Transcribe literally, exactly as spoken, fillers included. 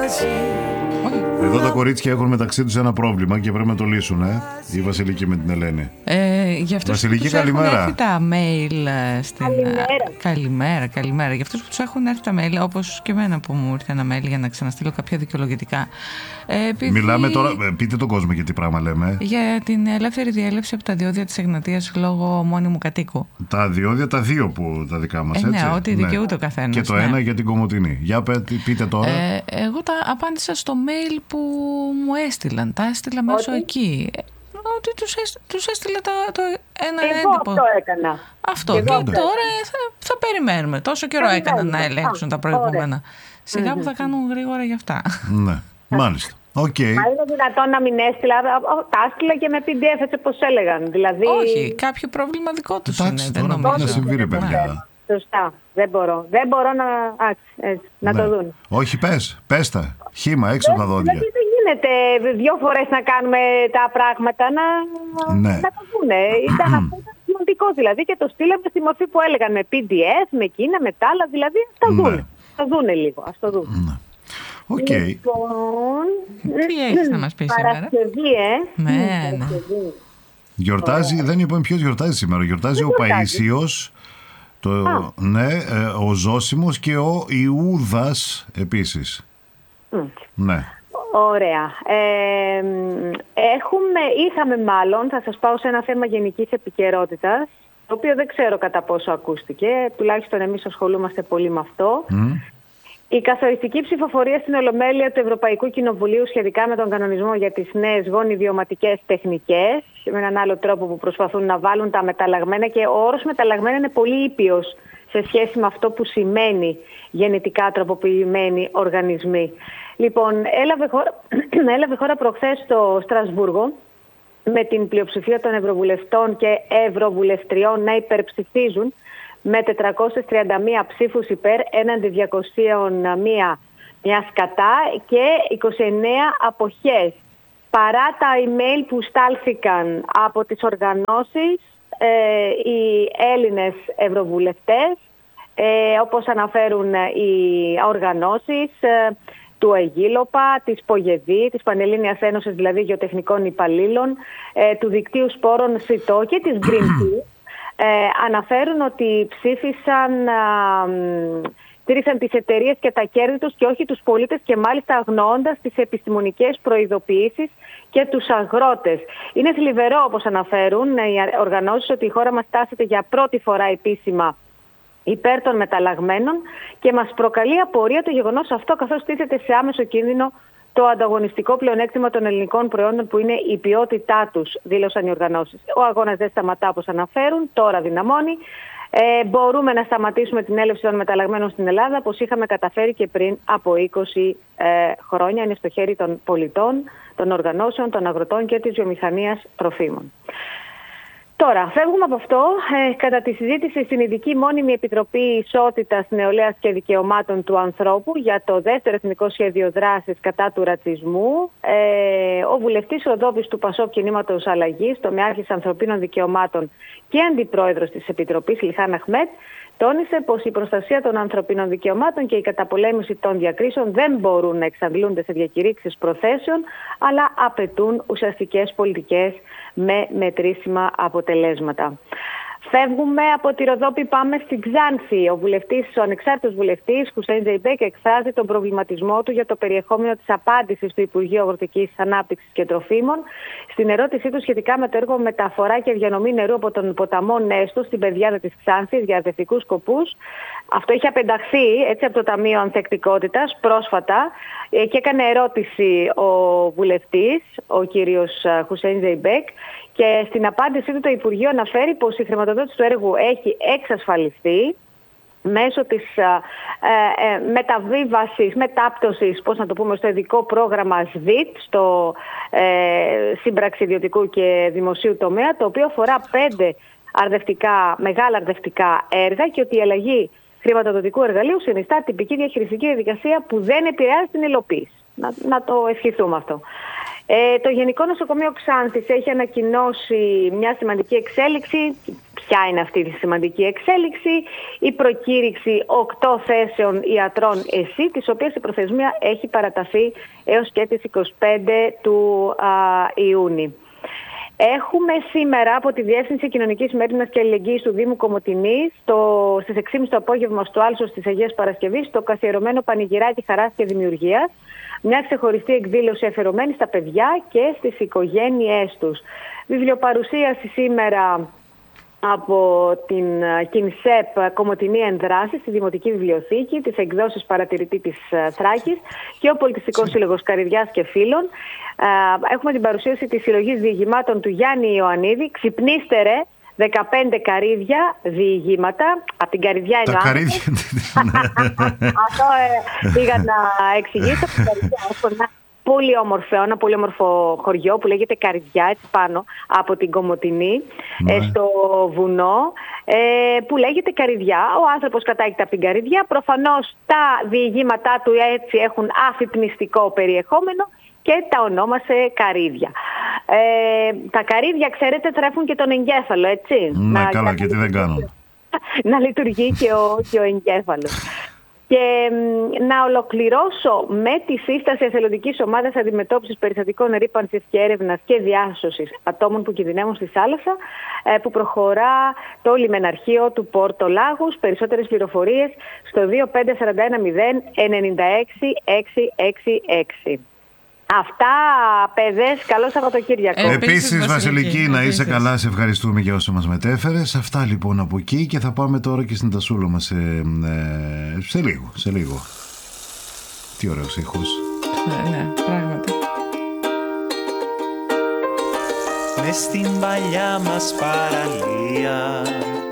Εδώ τα κορίτσια έχουν μεταξύ τους ένα πρόβλημα και πρέπει να το λύσουν, ε? Η Βασιλική με την Ελένη. Ε, για αυτούς Βασιλική, που τους καλημέρα. έχουν έρθει τα mail στην... Καλημέρα. Καλημέρα, καλημέρα. Για αυτούς που τους έχουν έρθει τα mail, όπως και εμένα που μου ήρθε ένα mail για να ξαναστείλω κάποια δικαιολογητικά. Ε, επειδή... Μιλάμε τώρα, πείτε τον κόσμο για τι πράγμα λέμε. Για την ελεύθερη διέλευση από τα διόδια της Εγνατίας λόγω μόνιμου κατοίκου. Τα διόδια, τα δύο που τα δικά μας, ε, έτσι. Ναι, ό,τι δικαιούται ο καθένας. Και το ναι. ένα για την Κομοτηνή. Για πείτε τώρα. Ε, εγώ τα απάντησα στο mail που μου έστειλαν. Τα έστειλα μέσω Ότι? εκεί. Ότι τους, έσ, τους έστειλα το, το ένα Εγώ έντυπο. αυτό έκανα. Αυτό. Και Και εγώ τώρα θα, θα περιμένουμε. Τόσο καιρό έκαναν να ελέγξουν Α, τα προηγούμενα. ωραία. Σιγά που θα κάνουν γρήγορα γι' αυτά. Ναι, μάλιστα. Οκ. Μα είναι δυνατόν να μην έστειλα. Τα έστειλα και με πι ντι εφ, έτσι όπως έλεγαν. Δηλαδή... Όχι, κάποιο πρόβλημα δικό τους είναι. Εντάξει, Δεν τώρα νομίζω. μπορεί να συμβεί, ρε παιδιά. Σωστά. Δεν μπορώ. Δεν μπορώ να, α, έτσι, να Ναι. το δουν. Όχι, πες, πες τα. Χύμα, έξω από τα δόντια. Δηλαδή δεν γίνεται δύο φορές να κάνουμε τα πράγματα να, Ναι. να το δούνε. Ήταν αυτό ήταν σημαντικό δηλαδή και το στείλαμε στη μορφή που έλεγαν με πι ντι εφ, με εκείνα, με τα άλλα. Δηλαδή ας τα Ναι. δούνε. Θα δούνε λίγο. Ας το δουν. Ναι. Οκ. Λοιπόν, Τι έχεις να μας πεις σήμερα? Παρασκευή, ε. Ναι, ναι. Παρασκευή. Γιορτάζει, δεν είπαμε ποιος γιορτάζει σήμερα. Γιορτάζει Δεν ο γιορτάζει. Παΐσιος, το, ναι, ε, ο Ζώσιμος και ο Ιούδας επίσης. Μμ. Ναι. Ωραία. Ε, έχουμε, είχαμε μάλλον, θα σας πάω σε ένα θέμα γενικής επικαιρότητας, το οποίο δεν ξέρω κατά πόσο ακούστηκε, τουλάχιστον εμείς ασχολούμαστε πολύ με αυτό. Μμ. Η καθοριστική ψηφοφορία στην Ολομέλεια του Ευρωπαϊκού Κοινοβουλίου σχετικά με τον κανονισμό για τις νέες γονιδιωματικές τεχνικές, με έναν άλλο τρόπο που προσπαθούν να βάλουν τα μεταλλαγμένα, και ο όρος μεταλλαγμένα είναι πολύ ήπιος σε σχέση με αυτό που σημαίνει γενετικά τροποποιημένοι οργανισμοί. Λοιπόν, έλαβε χώρα, έλαβε χώρα προχθές στο Στρασβούργο, με την πλειοψηφία των Ευρωβουλευτών και Ευρωβουλευτριών να υπερψηφίζουν με τετρακόσιες τριάντα μία ψήφους υπέρ έναντι διακόσια μία μιας κατά και είκοσι εννέα αποχές. Παρά τα email που στάλθηκαν από τις οργανώσεις, ε, οι Έλληνες Ευρωβουλευτές, ε, όπως αναφέρουν οι οργανώσεις ε, του ΕΓΙΛΟΠΑ, της ΠΟΓΕΔΗ, της Πανελλήνιας Ένωσης δηλαδή Γεωτεχνικών Υπαλλήλων, ε, του Δικτύου Σπόρων ΣΥΤΟ και της Greenpeace, ε, αναφέρουν ότι ψήφισαν, α, στήριξαν τις εταιρείες και τα κέρδη τους και όχι τους πολίτες, και μάλιστα αγνοώντας τις επιστημονικές προειδοποιήσεις και τους αγρότες. Είναι θλιβερό, όπως αναφέρουν οι οργανώσεις, ότι η χώρα μας τάσσεται για πρώτη φορά επίσημα υπέρ των μεταλλαγμένων και μας προκαλεί απορία το γεγονός αυτό, καθώς τίθεται σε άμεσο κίνδυνο το ανταγωνιστικό πλεονέκτημα των ελληνικών προϊόντων που είναι η ποιότητά τους, δήλωσαν οι οργανώσεις. Ο αγώνας δεν σταματά, όπως αναφέρουν, τώρα δυναμώνει. Ε, μπορούμε να σταματήσουμε την έλευση των μεταλλαγμένων στην Ελλάδα, όπως είχαμε καταφέρει και πριν από είκοσι ε, χρόνια. Είναι στο χέρι των πολιτών, των οργανώσεων, των αγροτών και της βιομηχανίας τροφίμων. Τώρα, φεύγουμε από αυτό. Ε, κατά τη συζήτηση στην Ειδική Μόνιμη Επιτροπή Ισότητας, Νεολαίας και Δικαιωμάτων του Ανθρώπου για το δεύτερο Εθνικό Σχέδιο Δράσης κατά του ρατσισμού, ε, ο βουλευτής Ροδόπης του Πασόκ Κινήματος Αλλαγής, τομεάρχης ανθρωπίνων δικαιωμάτων και αντιπρόεδρος της Επιτροπής, Λιχάν Αχμέτ, τόνισε πως η προστασία των ανθρωπίνων δικαιωμάτων και η καταπολέμηση των διακρίσεων δεν μπορούν να εξαντλούνται σε διακηρύξεις προθέσεων, αλλά απαιτούν ουσιαστικές πολιτικές με μετρήσιμα αποτελέσματα. Φεύγουμε από τη Ροδόπη, πάμε στην Ξάνθη. Ο, βουλευτής, ο ανεξάρτητος βουλευτής Χουσέιν Τζεϊμπέκ εκφράζει τον προβληματισμό του για το περιεχόμενο της απάντησης του Υπουργείου Αγροτικής Ανάπτυξης και Τροφίμων στην ερώτησή του σχετικά με το έργο μεταφορά και διανομή νερού από τον ποταμό Νέστο στην πεδιάδα της Ξάνθης για αρδευτικούς σκοπούς. Αυτό είχε απενταχθεί έτσι, από το Ταμείο Ανθεκτικότητας πρόσφατα και έκανε ερώτηση ο βουλευτής, ο κύριος Χουσέιν Τζεϊμπέκ, και στην απάντησή του το Υπουργείο αναφέρει πως η χρηματοδότηση του έργου έχει εξασφαλιστεί μέσω της ε, ε, μεταβίβασης, μετάπτωσης, πώς να το πούμε, στο ειδικό πρόγραμμα ΣΔΙΤ, στο ε, σύμπραξη ιδιωτικού και δημοσίου τομέα, το οποίο αφορά πέντε αρδευτικά, μεγάλα αρδευτικά έργα, και ότι η αλλαγή χρηματοδοτικού εργαλείου συνιστά τυπική διαχειριστική διαδικασία που δεν επηρεάζει την υλοποίηση. Να, να το ευχηθούμε αυτό. Ε, το Γενικό Νοσοκομείο Ξάνθης έχει ανακοινώσει μια σημαντική εξέλιξη. ποια είναι αυτή η σημαντική εξέλιξη, η προκήρυξη οκτώ θέσεων ιατρών ΕΣΥ, τις οποίες η προθεσμία έχει παραταθεί έως και τις είκοσι πέντε του α, Ιούνιου. Έχουμε σήμερα από τη Διεύθυνση Κοινωνικής Μέριμνας και Αλληλεγγύης του Δήμου Κομοτηνής στο, στις έξι και μισή το απόγευμα στο Άλσος της Αγίας Παρασκευής το καθιερωμένο πανηγυράκι χαράς και δημιουργίας, μια ξεχωριστή εκδήλωση αφιερωμένη στα παιδιά και στις οικογένειές τους. Βιβλιοπαρουσίαση σήμερα από την ΚΙΝΣΕΠ Κομοτηνή Ενδράση στη Δημοτική Βιβλιοθήκη, τις εκδόσεις Παρατηρητή της Θράκης και ο Πολιτιστικός Σύλλογος Καρυδιάς και Φίλων. Έχουμε την παρουσίαση της συλλογής διηγημάτων του Γιάννη Ιωαννίδη. Ξυπνήστε ρε, δεκαπέντε καρύδια, διηγήματα. Από την καρυδιά είναι τα καρύδια. Αυτό ε, πήγα να εξηγήσω. Πολύ όμορφο, ένα πολύ όμορφο χωριό που λέγεται Καρυδιά, έτσι πάνω από την Κομοτηνή, ναι. ε, στο βουνό, ε, που λέγεται Καρυδιά. Ο άνθρωπος κατάγεται από την Καρυδιά. Προφανώς τα διηγήματά του έτσι έχουν αφυπνιστικό περιεχόμενο και τα ονόμασε καρύδια. Ε, τα καρύδια, ξέρετε, τρέφουν και τον εγκέφαλο, έτσι. Ναι, να, καλά, γιατί δεν κάνουν. Να λειτουργεί και ο, και ο εγκέφαλος. Και να ολοκληρώσω με τη σύσταση εθελοντικής ομάδας αντιμετώπισης περιστατικών ρύπανσης και έρευνας και διάσωσης ατόμων που κινδυνεύουν στη θάλασσα, που προχωρά το λιμεναρχείο του Πόρτο Λάγους. Περισσότερες πληροφορίες στο δύο πέντε τέσσερα ένα μηδέν εννιά έξι έξι έξι έξι. Αυτά, παιδες, καλό Σαββατοκύριακο. Ε, Επίσης, Βασιλική, να είσαι καλά, σε ευχαριστούμε για όσο μας μετέφερες. Αυτά λοιπόν από εκεί και θα πάμε τώρα και στην Τασούλα μας σε, ε, σε λίγο, σε λίγο. Τι ωραίος ήχος. Ναι, ναι, πράγματι. Μες στην παλιά μας παραλία